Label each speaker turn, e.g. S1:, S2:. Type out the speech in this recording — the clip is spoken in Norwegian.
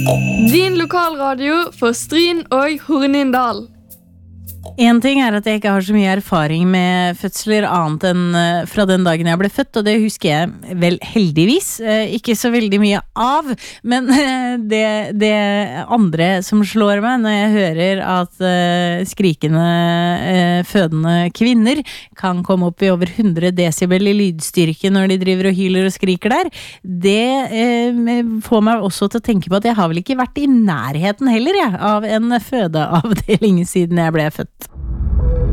S1: Din lokalradio for Stryn og Hornindal.
S2: En ting at jeg ikke har så mye erfaring med fødsler annet enn fra den dagen jeg ble født, og det husker jeg vel heldigvis ikke så veldig mye av, men det andre som slår meg når jeg hører at skrikende fødende kvinner kan komme opp i over 100 decibel i lydstyrke når de driver og hyler og skriker der, det får meg også til å tenke på at jeg har vel ikke vært i nærheten heller av en fødeavdeling siden jeg ble født.